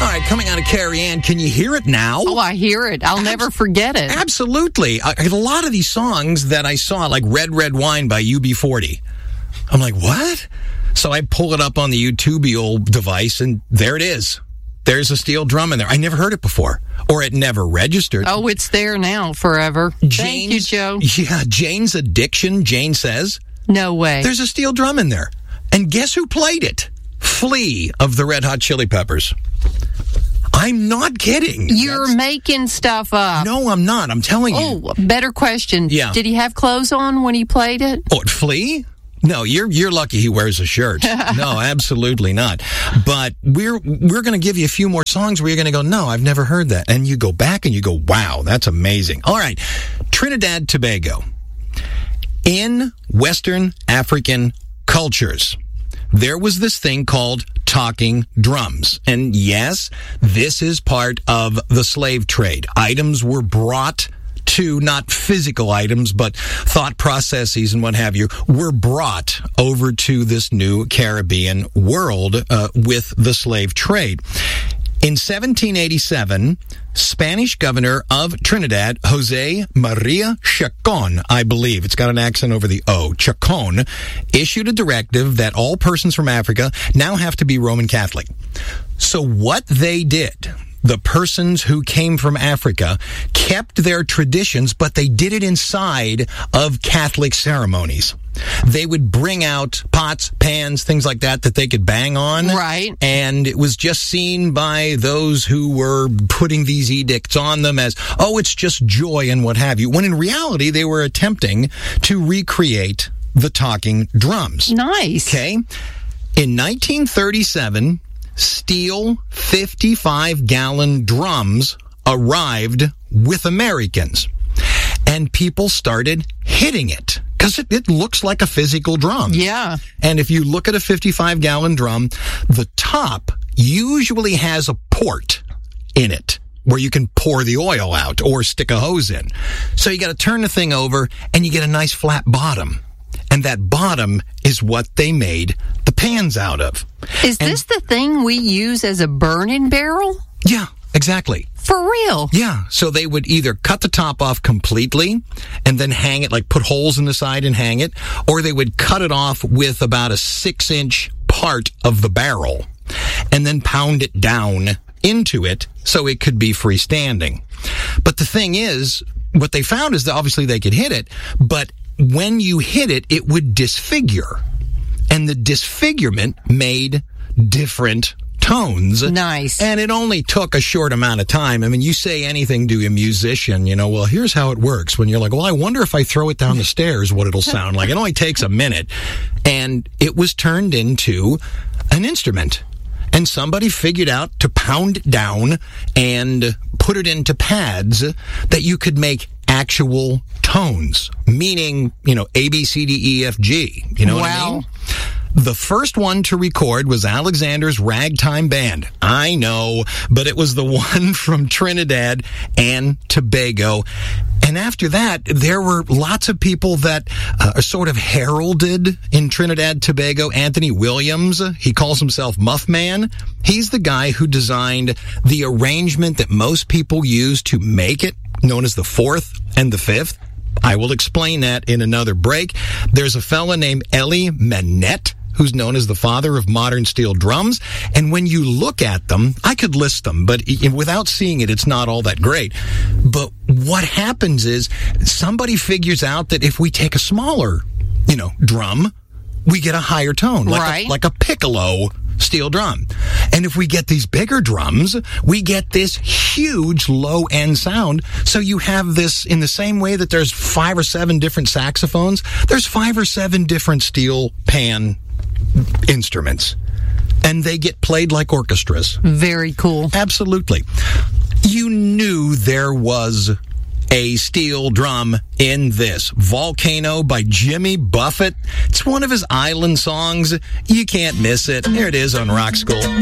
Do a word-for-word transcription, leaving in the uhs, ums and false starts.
right, coming out of Carrie Ann, can you hear it now? Oh, I hear it. I'll Abs- never forget it. Absolutely. I, a lot of these songs that I saw, like Red, Red Wine by U B forty. I'm like, what? So I pull it up on the YouTubeal device, and there it is. There's a steel drum in there. I never heard it before, or it never registered. Oh, it's there now forever. Jane's, Thank you, Joe. Yeah, Jane's Addiction, Jane says. No way. There's a steel drum in there. And guess who played it? Flea of the Red Hot Chili Peppers. I'm not kidding. You're That's... making stuff up. No, I'm not. I'm telling you. Oh, better question. Yeah. Did he have clothes on when he played it? Oh, Flea? No, you're you're lucky he wears a shirt. No, absolutely not. But we're we're going to give you a few more songs where you're going to go, no, I've never heard that. And you go back and you go, wow, that's amazing. All right, Trinidad Tobago. In Western African cultures, there was this thing called talking drums. And yes, this is part of the slave trade. Items were brought to, not physical items, but thought processes and what have you, were brought over to this new Caribbean world uh, with the slave trade. In seventeen eighty-seven, Spanish governor of Trinidad, Jose Maria Chacon, I believe, it's got an accent over the O, Chacon, issued a directive that all persons from Africa now have to be Roman Catholic. So what they did, the persons who came from Africa kept their traditions, but they did it inside of Catholic ceremonies. They would bring out pots, pans, things like that that they could bang on. Right. And it was just seen by those who were putting these edicts on them as, oh, it's just joy and what have you. When in reality, they were attempting to recreate the talking drums. Nice. Okay. In nineteen thirty-seven, steel fifty-five gallon drums arrived with Americans. And people started hitting it because it, it looks like a physical drum. Yeah. And if you look at a fifty-five gallon drum, the top usually has a port in it where you can pour the oil out or stick a hose in. So you got to turn the thing over and you get a nice flat bottom. And that bottom is what they made the pans out of. Is and, this the thing we use as a burning barrel? Yeah, exactly. For real? Yeah. So they would either cut the top off completely and then hang it, like put holes in the side and hang it, or they would cut it off with about a six inch part of the barrel and then pound it down into it so it could be freestanding. But the thing is, what they found is that obviously they could hit it, but when you hit it, it would disfigure. And the disfigurement made different tones. Nice. And it only took a short amount of time. I mean, you say anything to a musician, you know, well, here's how it works. When you're like, well, I wonder if I throw it down the stairs, what it'll sound like. It only takes a minute. And it was turned into an instrument. And somebody figured out to pound it down and put it into pads that you could make actual tones, meaning, you know, A, B, C, D, E, F, G. You know wow. what I mean? The first one to record was Alexander's Ragtime Band. I know, but it was the one from Trinidad and Tobago. And after that, there were lots of people that uh, are sort of heralded in Trinidad Tobago. Anthony Williams, he calls himself Muffman. He's the guy who designed the arrangement that most people use to make it, known as the fourth and the fifth. I will explain that in another break. There's a fella named Elie Menette, who's known as the father of modern steel drums. And when you look at them, I could list them, but without seeing it, it's not all that great. But what happens is somebody figures out that if we take a smaller, you know, drum, we get a higher tone, like, right. a, like a piccolo steel drum. And if we get these bigger drums, we get this huge low end sound. So you have this in the same way that there's five or seven different saxophones, there's five or seven different steel pan instruments. And they get played like orchestras. Very cool. Absolutely. You knew there was a steel drum in this. Volcano by Jimmy Buffett. It's one of his island songs. You can't miss it. Here it is on Rock School.